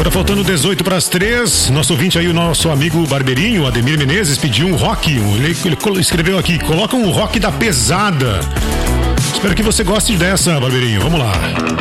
Agora faltando 18 para as 3, nosso ouvinte aí, o nosso amigo Barbeirinho, Ademir Menezes, pediu um rock. Ele escreveu aqui, coloca um rock da pesada. Espero que você goste dessa, Barbeirinho. Vamos lá.